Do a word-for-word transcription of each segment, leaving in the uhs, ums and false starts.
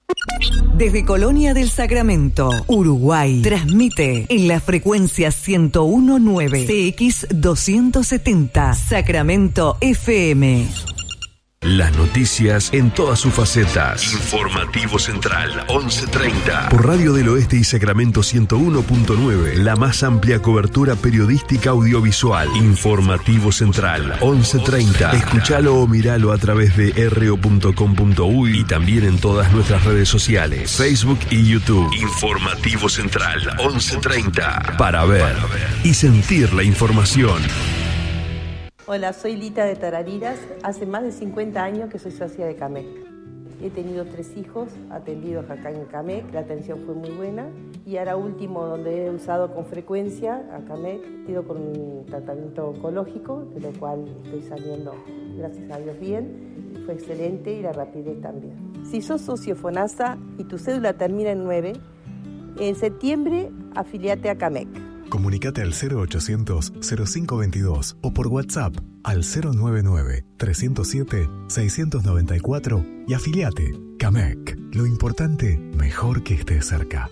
Desde Colonia del Sacramento, Uruguay, transmite en la frecuencia ciento uno punto nueve C X doscientos setenta, Sacramento F M. Las noticias en todas sus facetas. Informativo Central, once treinta. Por Radio del Oeste y Sacramento ciento uno punto nueve. La más amplia cobertura periodística audiovisual. Informativo Central, once treinta. Escuchalo o miralo a través de r o punto com punto u y también en todas nuestras redes sociales, Facebook y YouTube. Informativo Central, once treinta. Para ver y sentir la información. Hola, soy Lita de Tarariras. Hace más de cincuenta años que soy socia de CAMEC. He tenido tres hijos atendidos acá en CAMEC, la atención fue muy buena. Y ahora último, donde he usado con frecuencia a CAMEC, he ido con un tratamiento oncológico, de lo cual estoy saliendo, gracias a Dios, bien. Fue excelente y la rapidez también. Si sos socio FONASA y tu cédula termina en nueve, en septiembre afiliate a CAMEC. Comunicate al cero ochocientos cero cinco veintidós o por WhatsApp al cero noventa y nueve trescientos siete seiscientos noventa y cuatro y afiliate. CAMEC. Lo importante, mejor que estés cerca.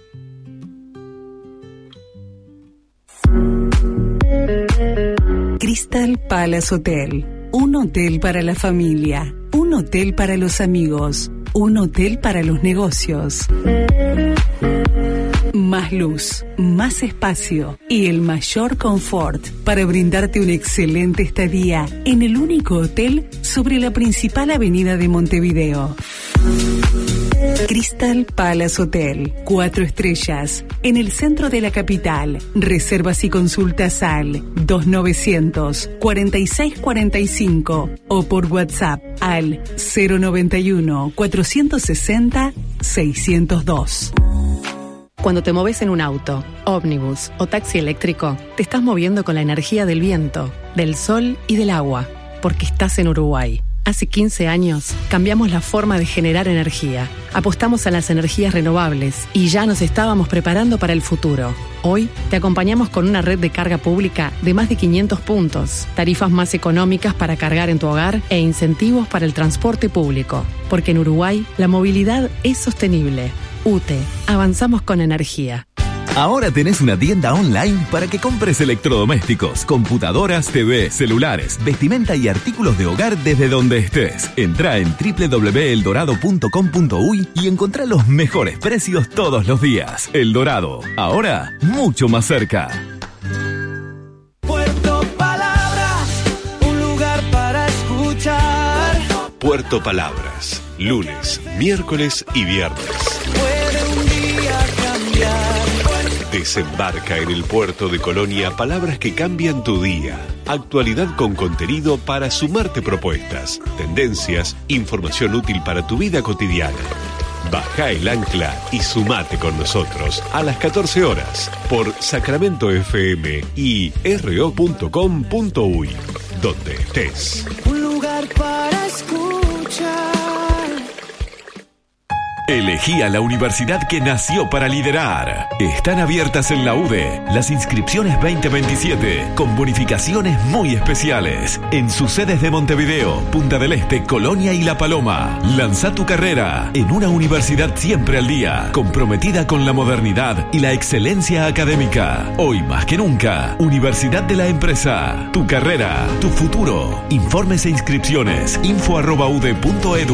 Crystal Palace Hotel. Un hotel para la familia. Un hotel para los amigos. Un hotel para los negocios. Más luz, más espacio y el mayor confort para brindarte una excelente estadía en el único hotel sobre la principal avenida de Montevideo. Crystal Palace Hotel, cuatro estrellas, en el centro de la capital. Reservas y consultas al dos novecientos cuarenta y seis cuarenta y cinco o por WhatsApp al cero noventa y uno cuatrocientos sesenta seiscientos dos. Cuando te moves en un auto, ómnibus o taxi eléctrico, te estás moviendo con la energía del viento, del sol y del agua, porque estás en Uruguay. Hace quince años cambiamos la forma de generar energía, apostamos a las energías renovables y ya nos estábamos preparando para el futuro. Hoy te acompañamos con una red de carga pública de más de quinientos puntos, tarifas más económicas para cargar en tu hogar e incentivos para el transporte público, porque en Uruguay la movilidad es sostenible. U T E, avanzamos con energía. Ahora tenés una tienda online para que compres electrodomésticos, computadoras, T V, celulares, vestimenta y artículos de hogar desde donde estés. Entrá en doble u doble u doble u punto eldorado punto com punto u y encontrá los mejores precios todos los días. El Dorado, ahora mucho más cerca. Puerto Palabras, un lugar para escuchar. Puerto Palabras, lunes, miércoles y viernes. Puede un día cambiar. Desembarca en el puerto de Colonia palabras que cambian tu día. Actualidad con contenido para sumarte propuestas, tendencias, información útil para tu vida cotidiana. Baja el ancla y sumate con nosotros a las catorce horas por Sacramento F M y r o punto com punto u y, donde estés. Un lugar para escuchar. Elegí a la universidad que nació para liderar. Están abiertas en la U D E las inscripciones veinte veintisiete con bonificaciones muy especiales en sus sedes de Montevideo, Punta del Este, Colonia y La Paloma. Lanza tu carrera en una universidad siempre al día, comprometida con la modernidad y la excelencia académica. Hoy más que nunca, Universidad de la Empresa. Tu carrera, tu futuro. Informes e inscripciones info arroba u d e punto edu